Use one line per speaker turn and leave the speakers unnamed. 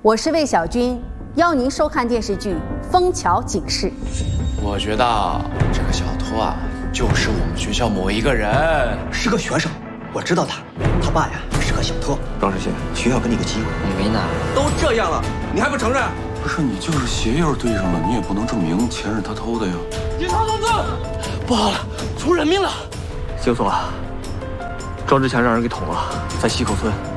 我是魏小军，邀您收看电视剧《枫桥警事》。
我觉得这个小偷啊，就是我们学校某一个人，
是个学生，我知道他爸呀是个小偷。张志新，学校给你个机会，
你为难？
都这样了，你还不承认？
不是你就是鞋印对上了，你也不能证明钱是他偷的呀。
警察同志，不好了，出人命了！
惊悚了，庄志强让人给捅了，在西口村。